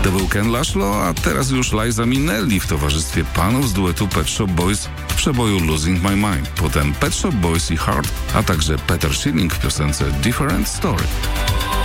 To był Ken Laszlo, a teraz już Liza Minnelli w towarzystwie panów z duetu Pet Shop Boys w przeboju Losing My Mind. Potem Pet Shop Boys i Heart, a także Peter Schilling w piosence Different Story.